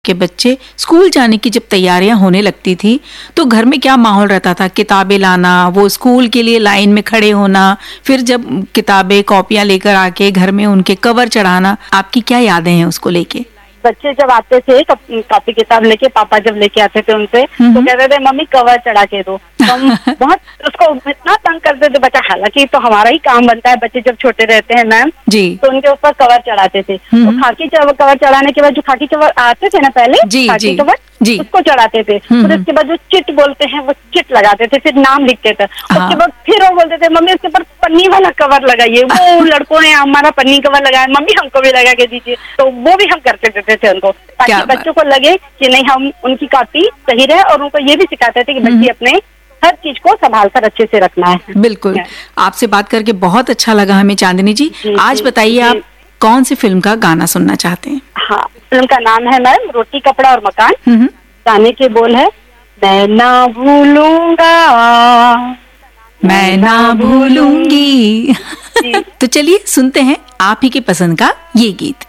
आपके बच्चे स्कूल जाने की जब तैयारियां होने लगती थी तो घर में क्या माहौल रहता था? किताबें लाना, वो स्कूल के लिए लाइन में खड़े होना, फिर जब किताबें कॉपियां लेकर आके घर में उनके कवर चढ़ाना, आपकी क्या यादें हैं उसको लेके? बच्चे जब आते थे कॉपी किताब लेके, पापा जब लेके आते थे उनसे, तो कहते थे मम्मी कवर चढ़ा के दो। तो हम बहुत उसको इतना तंग करते थे बच्चा, हालांकि तो हमारा ही काम बनता है, बच्चे जब छोटे रहते हैं मैम जी, तो उनके ऊपर कवर चढ़ाते थे। तो खाकी कवर चढ़ाने के बाद जो खाकी कवर आते थे ना पहले, खाकी कवर उसको चढ़ाते थे। फिर उसके बाद जो चिट बोलते हैं वो चिट लगाते थे, फिर नाम लिखते थे। उसके बाद फिर वो बोलते थे मम्मी उसके ऊपर पन्नी वाला कवर लगाइए। वो लड़कों ने हमारा पन्नी कवर लगाया, मम्मी हमको भी लगा के दीजिए। तो वो भी हम करते देते थे उनको, ताकि बच्चों को लगे कि नहीं हम उनकी कॉपी सही रहे, और उनको ये भी सिखाते थे कि बच्चे अपने हर चीज को संभाल कर अच्छे से रखना है। बिल्कुल, आपसे बात करके बहुत अच्छा लगा हमें चांदनी जी। आज बताइए आप कौन सी फिल्म का गाना सुनना चाहते हैं? हाँ, फिल्म का नाम है मैम रोटी कपड़ा और मकान। गाने के बोल है मैं ना भूलूंगा, मैं ना भूलूंगी। तो चलिए सुनते हैं आप ही की पसंद का ये गीत।